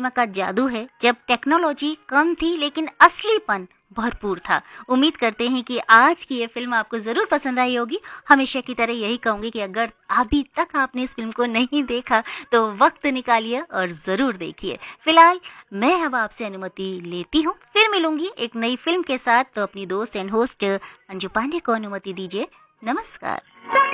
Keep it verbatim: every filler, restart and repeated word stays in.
Cinema का जादू है, जब टेक्नोलॉजी कम थी लेकिन असलीपन भरपूर था। उम्मीद करते हैं कि आज की ये फिल्म आपको ज़रूर पसंद आई होगी। हमेशा की तरह यही कहूँगी कि अगर अभी तक आपने इस फिल्म को नहीं देखा तो वक्त निकालिए और ज़रूर देखिए। फिलहाल मैं अब आपसे अनुमति लेती हूँ, फिर मिलूंगी एक नई फिल्म के साथ। तो अपनी दोस्त एंड होस्ट अंजू पांडे को अनुमति दीजिए। नमस्कार।